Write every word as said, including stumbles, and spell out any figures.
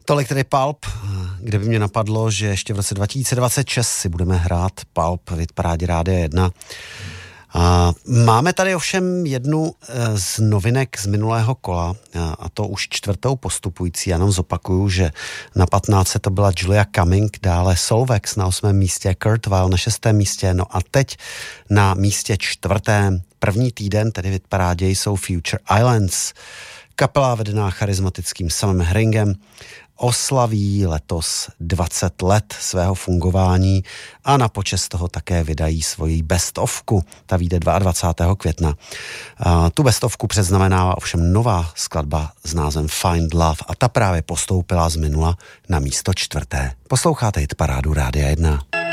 Tolik tedy Pulp, kde by mě napadlo, že ještě v roce dva tisíce dvacet šest si budeme hrát Pulp v hitparádě Rádia jedna. A máme tady ovšem jednu z novinek z minulého kola, a to už čtvrtou postupující. Já jenom zopakuju, že na patnáctce to byla Julia Cumming, dále Solvex na osmém místě, Kurt Weill na šestém místě, no a teď na místě čtvrtém, první týden, tedy v hitparádě, jsou Future Islands. Kapela vedená charismatickým Samem Herringem oslaví letos dvacet let svého fungování a na počest toho také vydají svoji bestovku. Ta vyjde dvacátého druhého května. A tu bestovku předznamenává ovšem nová skladba s názvem Find Love a ta právě postoupila z minula na místo čtvrté. Posloucháte hitparádu Rádia jedna.